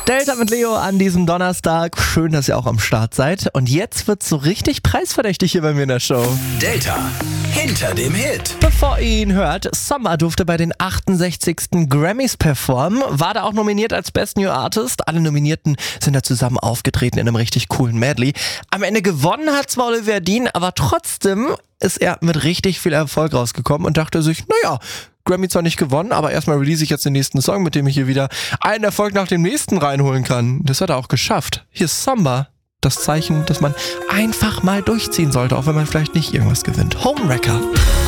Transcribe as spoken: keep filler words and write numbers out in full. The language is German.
Delta mit Leo an diesem Donnerstag. Schön, dass ihr auch am Start seid. Und jetzt wird's so richtig preisverdächtig hier bei mir in der Show. Delta hinter dem Hit. Bevor ihr ihn hört, Summer durfte bei den achtundsechzigsten Grammys performen. War da auch nominiert als Best New Artist. Alle Nominierten sind da zusammen aufgetreten in einem richtig coolen Medley. Am Ende gewonnen hat zwar Olivia Dean, aber trotzdem ist er mit richtig viel Erfolg rausgekommen und dachte sich, naja, Grammy zwar nicht gewonnen, aber erstmal release ich jetzt den nächsten Song, mit dem ich hier wieder einen Erfolg nach dem nächsten reinholen kann. Das hat er auch geschafft. Hier ist Summer, das Zeichen, dass man einfach mal durchziehen sollte, auch wenn man vielleicht nicht irgendwas gewinnt. Homewrecker.